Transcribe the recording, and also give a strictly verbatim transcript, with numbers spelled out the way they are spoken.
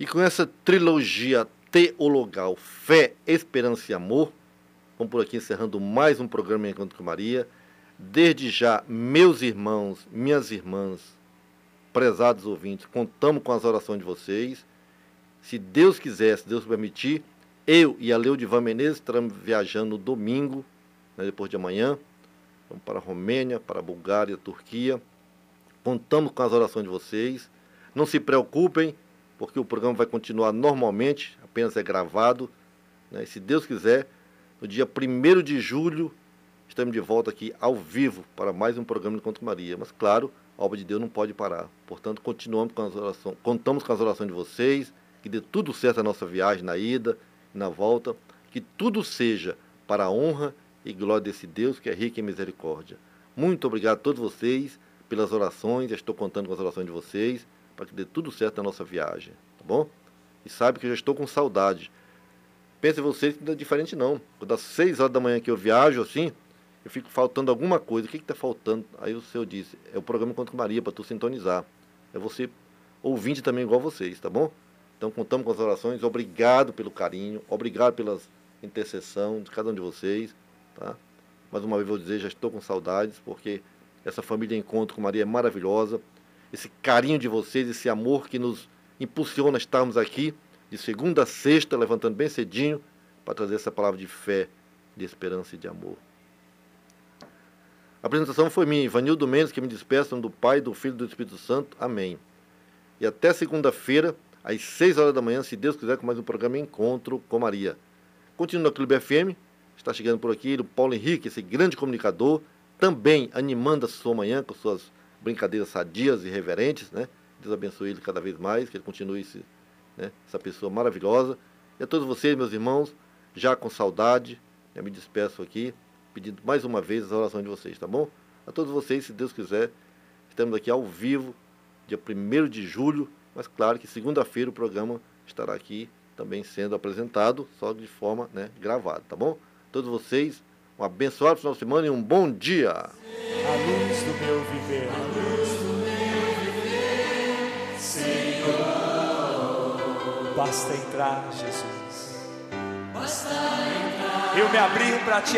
E com essa trilogia teologal, fé, esperança e amor, vamos por aqui encerrando mais um programa Encontro com Maria. Desde já, meus irmãos, minhas irmãs, prezados ouvintes, contamos com as orações de vocês. Se Deus quiser, se Deus permitir, eu e a Leodivan Menezes estaremos viajando no domingo, né, depois de amanhã. Vamos para a Romênia, para a Bulgária, Turquia. Contamos com as orações de vocês. Não se preocupem, porque o programa vai continuar normalmente, apenas é gravado, né? E se Deus quiser, no dia primeiro de julho, estamos de volta aqui ao vivo para mais um programa Encontro com Maria. Mas, claro, a obra de Deus não pode parar. Portanto, continuamos com as orações, contamos com as orações de vocês, que dê tudo certo a nossa viagem na ida e na volta, que tudo seja para a honra e glória desse Deus que é rico em misericórdia. Muito obrigado a todos vocês pelas orações, já estou contando com as orações de vocês, para que dê tudo certo na nossa viagem, tá bom? E sabe que eu já estou com saudade. Pensem vocês que não é diferente não. Quando às seis horas da manhã que eu viajo assim, eu fico faltando alguma coisa. O que está faltando? Aí o senhor disse, é o programa Encontro com Maria, para tu sintonizar. É você, ouvinte também igual vocês, tá bom? Então contamos com as orações. Obrigado pelo carinho, obrigado pela intercessão de cada um de vocês, tá? Mais uma vez vou dizer, já estou com saudades, porque essa família Encontro com Maria é maravilhosa. Esse carinho de vocês, esse amor que nos impulsiona a estarmos aqui, de segunda a sexta, levantando bem cedinho, para trazer essa palavra de fé, de esperança e de amor. A apresentação foi minha, Ivanildo Mendes, que me despeçam do Pai, do Filho e do Espírito Santo. Amém. E até segunda-feira, às seis horas da manhã, se Deus quiser, com mais um programa Encontro com Maria. Continua no Clube F M, está chegando por aqui o Paulo Henrique, esse grande comunicador, também animando a sua manhã com suas brincadeiras sadias e reverentes, né? Deus abençoe ele cada vez mais, que ele continue esse, né, essa pessoa maravilhosa. E a todos vocês, meus irmãos, já com saudade, eu me despeço aqui, pedindo mais uma vez as orações de vocês, tá bom? A todos vocês, se Deus quiser, estamos aqui ao vivo, dia primeiro de julho, mas claro que segunda-feira o programa estará aqui também sendo apresentado, só de forma, né, gravada, tá bom? A todos vocês, um abençoado final de semana e um bom dia! A luz do meu viver, a luz do meu viver, Senhor. Basta entrar, Jesus. Basta entrar. Eu me abri para te